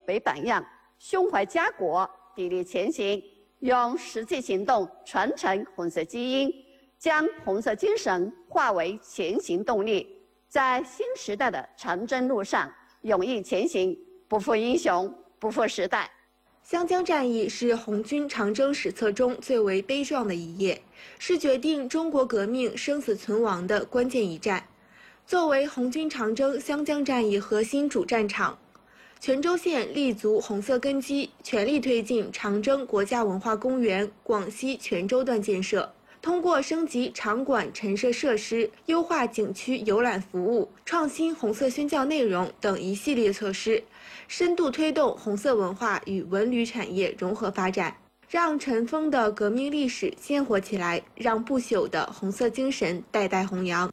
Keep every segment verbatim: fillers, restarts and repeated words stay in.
为榜样，胸怀家国，砥砺前行，用实际行动传承红色基因，将红色精神化为前行动力，在新时代的长征路上勇毅前行，不负英雄，不负时代。 湘江战役是红军长征史册中最为悲壮的一页，是决定中国革命生死存亡的关键一战。作为红军长征湘江战役核心主战场，泉州县立足红色根基，全力推进长征国家文化公园广西泉州段建设。通过升级场馆陈设设施、优化景区游览服务、创新红色宣教内容等一系列措施，深度推动红色文化与文旅产业融合发展，让尘封的革命历史鲜活起来，让不朽的红色精神代代弘扬。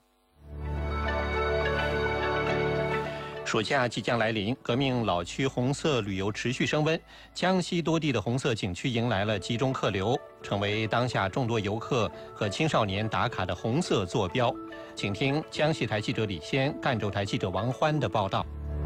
暑假即将来临，革命老区红色旅游持续升温，江西多地的红色景区迎来了集中客流，成为当下众多游客和青少年打卡的红色坐标。请听江西台记者李先、赣州台记者王欢的报道。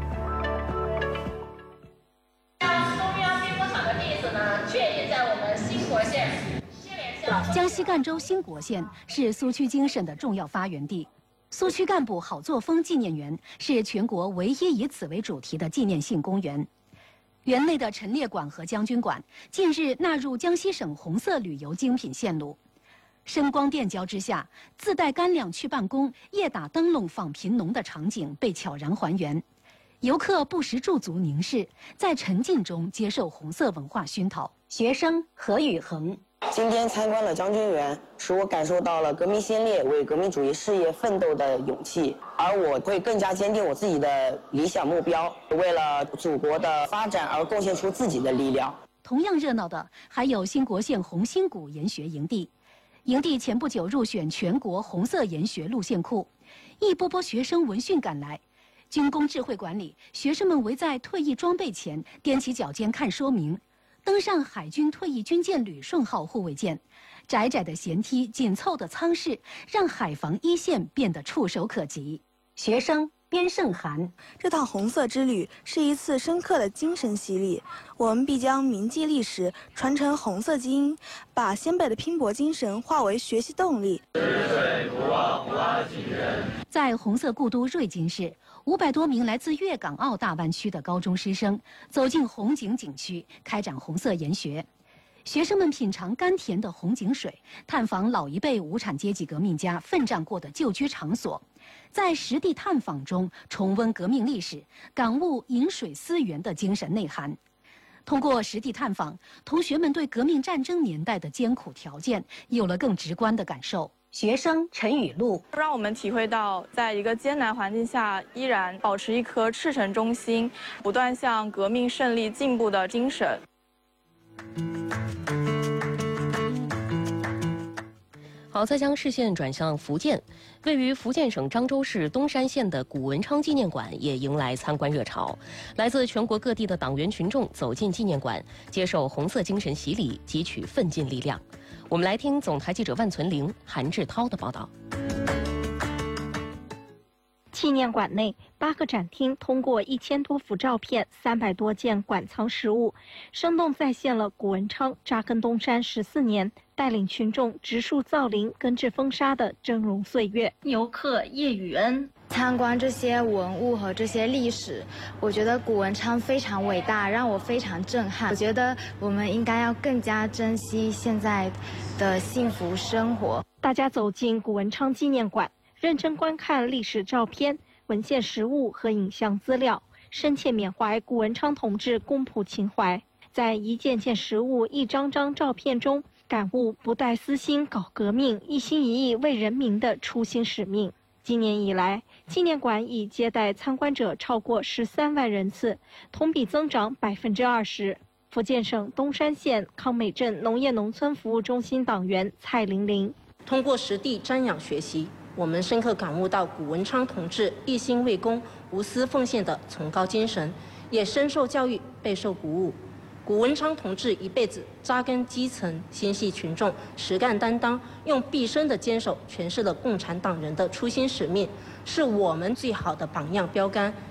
中央冰工厂的地址呢，确定在我们兴国县。 江西赣州兴国县是苏区精神的重要发源地。苏区干部好作风纪念园是全国唯一以此为主题的纪念性公园。园内的陈列馆和将军馆近日纳入江西省红色旅游精品线路。声光电交之下，自带干粮去办公、夜打灯笼访贫农的场景被悄然还原。游客不时驻足凝视，在沉浸中接受红色文化熏陶。学生何宇恒。 今天参观了将军园，使我感受到了革命先烈为革命主义事业奋斗的勇气，而我会更加坚定我自己的理想目标，为了祖国的发展而贡献出自己的力量。 同样热闹的还有兴国县红星谷研学营地，营地前不久入选全国红色研学路线库，一波波学生闻讯赶来。军工智慧馆里，学生们围在退役装备前，踮起脚尖看说明。登上海军退役军舰旅顺号护卫舰，窄窄的舷梯、紧凑的舱室，让海防一线变得触手可及。学生边胜涵， 这趟红色之旅是一次深刻的精神洗礼，我们必将铭记历史，传承红色基因，把先辈的拼搏精神化为学习动力。 在红色故都瑞金市，五百多名来自粤港澳大湾区的高中师生走进红景景区，开展红色研学。学生们品尝甘甜的红景水，探访老一辈无产阶级革命家奋战过的旧居场所，在实地探访中重温革命历史，感悟饮水思源的精神内涵。通过实地探访，同学们对革命战争年代的艰苦条件有了更直观的感受。学生陈雨露， 让我们体会到在一个艰难环境下依然保持一颗赤诚忠心，不断向革命胜利进步的精神。 好，再将视线转向福建，位于福建省漳州市东山县的古文昌纪念馆也迎来参观热潮。来自全国各地的党员群众走进纪念馆，接受红色精神洗礼，汲取奋进力量。我们来听总台记者万存玲、韩志涛的报道。 纪念馆内八个展厅通过一千多幅照片、三百多件馆藏实物，生动再现了古文昌扎根东山十四年，带领群众植树造林、根治风沙的峥嵘岁月。游客叶宇恩。 参观这些文物和这些历史，我觉得古文昌非常伟大，让我非常震撼。我觉得我们应该要更加珍惜现在的幸福生活。 大家走进古文昌纪念馆，认真观看历史照片、文献实物和影像资料，深切缅怀古文昌同志公仆情怀，在一件件实物、一张张照片中，感悟不带私心搞革命、一心一意为人民的初心使命。今年以来，纪念馆已接待参观者超过十三万人次，同比增长百分之二十。福建省东山县康美镇农业农村服务中心党员蔡玲玲， 通过实地瞻仰学习，我们深刻感悟到古文昌同志一心为公、无私奉献的崇高精神，也深受教育，备受鼓舞。古文昌同志一辈子扎根基层，心系群众，实干担当，用毕生的坚守诠释了共产党人的初心使命，是我们最好的榜样标杆，